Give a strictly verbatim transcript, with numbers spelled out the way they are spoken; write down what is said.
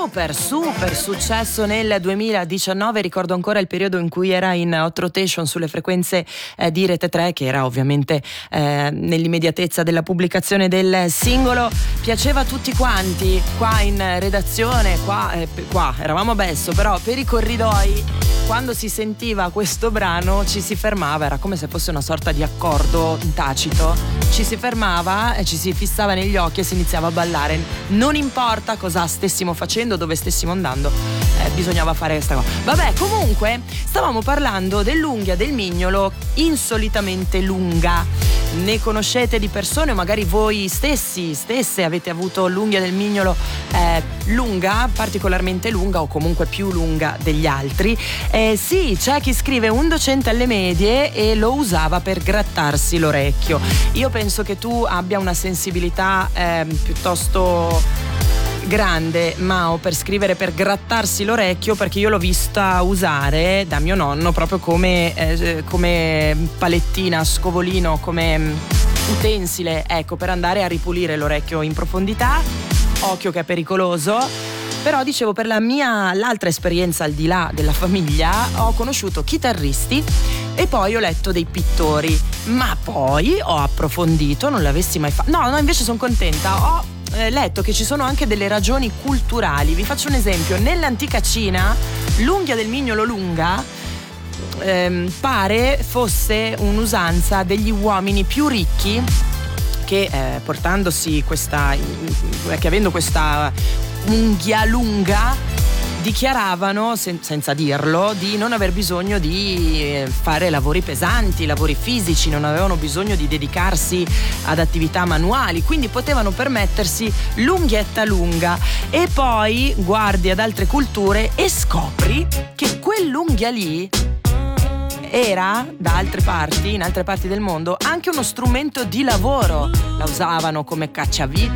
super super successo nel duemiladiciannove. Ricordo ancora il periodo in cui era in hot rotation sulle frequenze eh, di Rete tre, che era ovviamente eh, nell'immediatezza della pubblicazione del singolo. Piaceva a tutti quanti, qua in redazione, qua, eh, qua eravamo a Besso, però per i corridoi quando si sentiva questo brano ci si fermava, era come se fosse una sorta di accordo tacito, ci si fermava e ci si fissava negli occhi e si iniziava a ballare, non importa cosa stessimo facendo, dove stessimo andando, eh, bisognava fare questa cosa. Vabbè, comunque stavamo parlando dell'unghia del mignolo insolitamente lunga. Ne conoscete di persone o magari voi stessi stesse avete avuto l'unghia del mignolo eh, lunga, particolarmente lunga o comunque più lunga degli altri? Eh, sì, c'è chi scrive un docente alle medie e lo usava per grattarsi l'orecchio. Io penso che tu abbia una sensibilità eh, piuttosto grande, Mao, per scrivere per grattarsi l'orecchio, perché io l'ho vista usare da mio nonno proprio come, eh, come palettina, scovolino, come utensile, ecco, per andare a ripulire l'orecchio in profondità. Occhio che è pericoloso. Però dicevo, per la mia l'altra esperienza al di là della famiglia ho conosciuto chitarristi e poi ho letto dei pittori, ma poi ho approfondito, non l'avessi mai fatto. No, no, invece sono contenta. Ho eh, letto che ci sono anche delle ragioni culturali. Vi faccio un esempio: nell'antica Cina l'unghia del mignolo lunga ehm, pare fosse un'usanza degli uomini più ricchi che eh, portandosi questa che avendo questa unghia lunga dichiaravano, sen- senza dirlo, di non aver bisogno di fare lavori pesanti, lavori fisici, non avevano bisogno di dedicarsi ad attività manuali, quindi potevano permettersi l'unghietta lunga. E poi guardi ad altre culture e scopri che quell'unghia lì era, da altre parti, in altre parti del mondo, anche uno strumento di lavoro. La usavano come cacciavite,